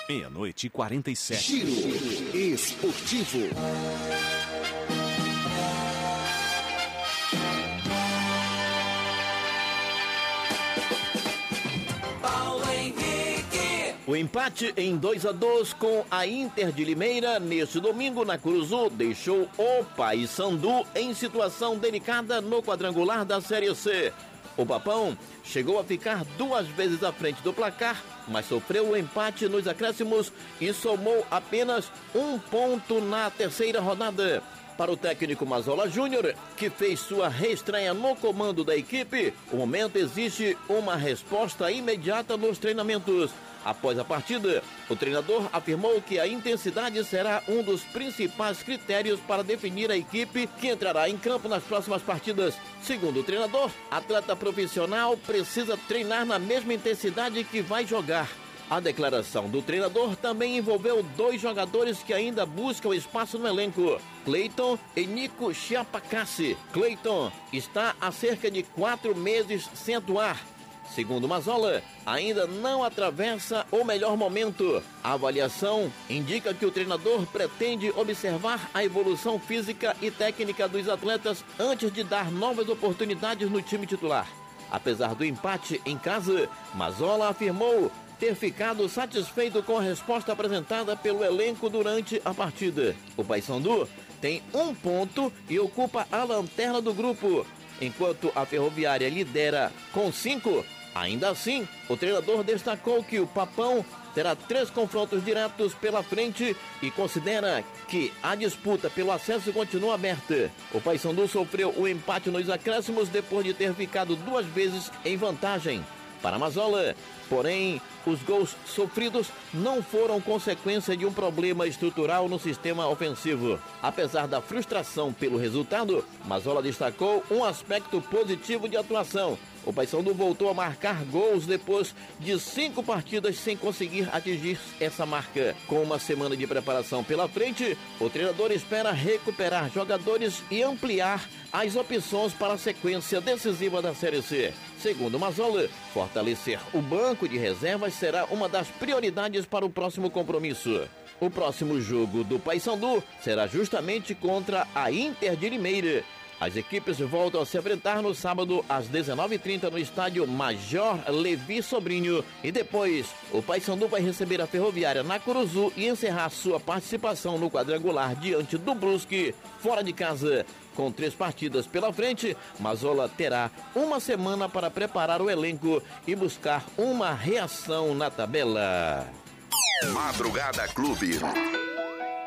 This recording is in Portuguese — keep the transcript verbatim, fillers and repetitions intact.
Meia-noite e quarenta e sete. Giro Esportivo. O empate em dois a dois com a Inter de Limeira neste domingo na Curuzu deixou o Paysandu em situação delicada no quadrangular da Série C. O Papão chegou a ficar duas vezes à frente do placar, mas sofreu o empate nos acréscimos e somou apenas um ponto na terceira rodada. Para o técnico Mazola Júnior, que fez sua reestreia no comando da equipe, o momento exige uma resposta imediata nos treinamentos. Após a partida, o treinador afirmou que a intensidade será um dos principais critérios para definir a equipe que entrará em campo nas próximas partidas. Segundo o treinador, atleta profissional precisa treinar na mesma intensidade que vai jogar. A declaração do treinador também envolveu dois jogadores que ainda buscam espaço no elenco, Cleiton e Nico Chiapacassi. Cleiton está há cerca de quatro meses sem atuar. Segundo Mazola, ainda não atravessa o melhor momento. A avaliação indica que o treinador pretende observar a evolução física e técnica dos atletas antes de dar novas oportunidades no time titular. Apesar do empate em casa, Mazola afirmou ter ficado satisfeito com a resposta apresentada pelo elenco durante a partida. O Paysandu tem um ponto e ocupa a lanterna do grupo, enquanto a Ferroviária lidera com cinco. Ainda assim, o treinador destacou que o Papão terá três confrontos diretos pela frente e considera que a disputa pelo acesso continua aberta. O Paysandu sofreu o empate nos acréscimos depois de ter ficado duas vezes em vantagem. Para Mazola, porém, os gols sofridos não foram consequência de um problema estrutural no sistema ofensivo. Apesar da frustração pelo resultado, Mazola destacou um aspecto positivo de atuação. O Paysandu voltou a marcar gols depois de cinco partidas sem conseguir atingir essa marca. Com uma semana de preparação pela frente, o treinador espera recuperar jogadores e ampliar as opções para a sequência decisiva da Série C. Segundo Mazola, fortalecer o banco de reservas será uma das prioridades para o próximo compromisso. O próximo jogo do Paysandu será justamente contra a Inter de Limeira. As equipes voltam a se enfrentar no sábado às dezenove e trinta no estádio Major Levi Sobrinho. E depois, o Paysandu vai receber a Ferroviária na Curuzu e encerrar sua participação no quadrangular diante do Brusque, fora de casa. Com três partidas pela frente, Mazola terá uma semana para preparar o elenco e buscar uma reação na tabela. Madrugada Clube.